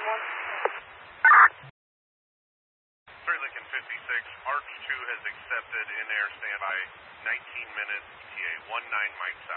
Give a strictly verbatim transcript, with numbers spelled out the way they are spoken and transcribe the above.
one. three Lincoln fifty-six, Arch two has accepted in-air standby, nineteen minutes, E T A one nine Mike